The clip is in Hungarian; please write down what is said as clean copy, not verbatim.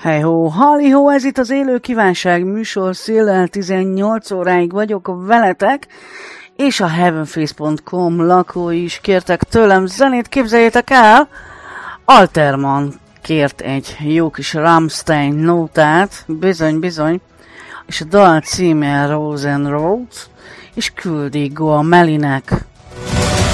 Hey-ho, halli-ho, ez itt az Élő Kívánság műsor, széllel 18 óráig vagyok veletek, és a heavenface.com lakói is kértek tőlem zenét, képzeljétek el, Alterman kért egy jó kis Rammstein nótát, bizony, és a dal címe Rosenrot, és küldi Goa Melinek.